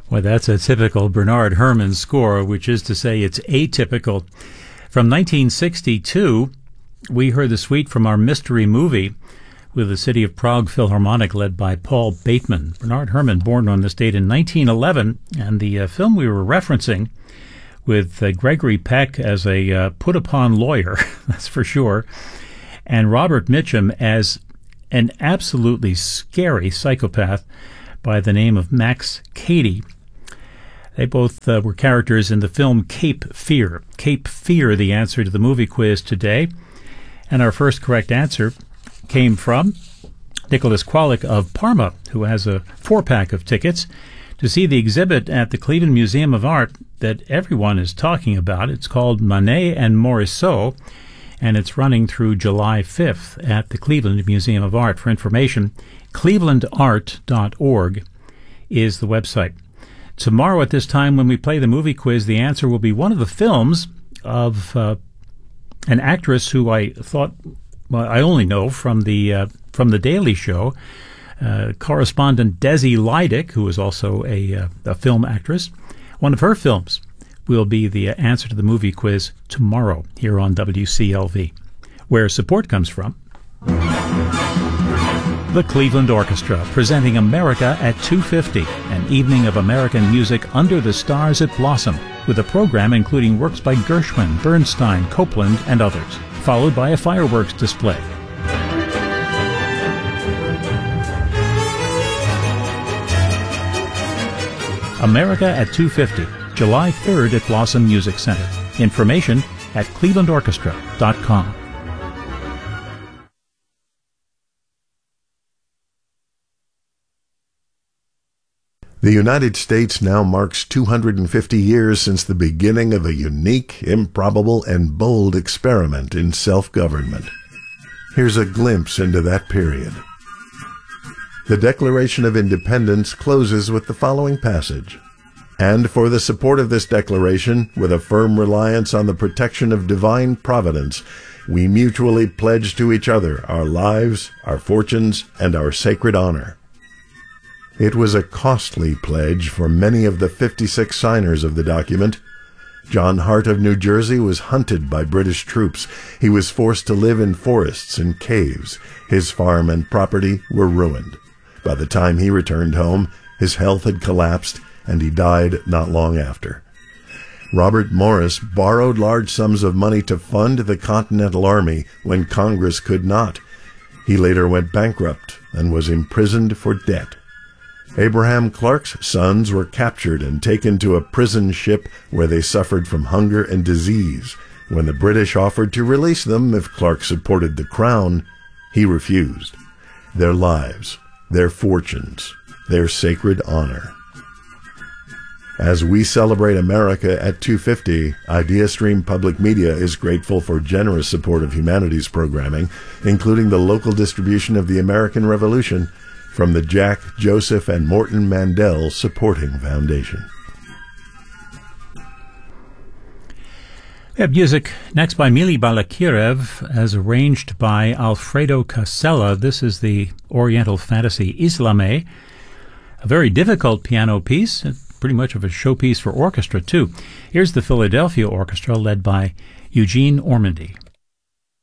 Well, that's a typical Bernard Herrmann score, which is to say it's atypical. From 1962, we heard the suite from our mystery movie with the City of Prague Philharmonic led by Paul Bateman. Bernard Herrmann, born on this date in 1911, and the film we were referencing with Gregory Peck as a put-upon lawyer, that's for sure, and Robert Mitchum as an absolutely scary psychopath by the name of Max Cady. They both were characters in the film Cape Fear. Cape Fear, the answer to the movie quiz today. And our first correct answer came from Nicholas Kwalik of Parma, who has a 4-pack of tickets to see the exhibit at the Cleveland Museum of Art that everyone is talking about. It's called Manet and Morisot, and it's running through July 5th at the Cleveland Museum of Art. For information, clevelandart.org is the website. Tomorrow at this time, when we play the movie quiz, the answer will be one of the films of an actress who I thought, well, I only know from the Daily Show, correspondent Desi Lydic, who is also a film actress. One of her films will be the answer to the movie quiz tomorrow here on WCLV, where support comes from the Cleveland Orchestra, presenting America at 2:50, an evening of American music under the stars at Blossom, with a program including works by Gershwin, Bernstein, Copland, and others, followed by a fireworks display. America at 2:50, July 3rd at Blossom Music Center. Information at clevelandorchestra.com. The United States now marks 250 years since the beginning of a unique, improbable, and bold experiment in self-government. Here's a glimpse into that period. The Declaration of Independence closes with the following passage. And for the support of this declaration, with a firm reliance on the protection of divine providence, we mutually pledge to each other our lives, our fortunes, and our sacred honor. It was a costly pledge for many of the 56 signers of the document. John Hart of New Jersey was hunted by British troops. He was forced to live in forests and caves. His farm and property were ruined. By the time he returned home, his health had collapsed, and he died not long after. Robert Morris borrowed large sums of money to fund the Continental Army when Congress could not. He later went bankrupt and was imprisoned for debt. Abraham Clark's sons were captured and taken to a prison ship where they suffered from hunger and disease. When the British offered to release them if Clark supported the crown, he refused. Their lives, their fortunes, their sacred honor. As we celebrate America at 250, IdeaStream Public Media is grateful for generous support of humanities programming, including the local distribution of the American Revolution, from the Jack, Joseph, and Morton Mandel Supporting Foundation. We have music next by Mili Balakirev, as arranged by Alfredo Casella. This is the Oriental Fantasy Islame, a very difficult piano piece, pretty much of a showpiece for orchestra, too. Here's the Philadelphia Orchestra, led by Eugene Ormandy.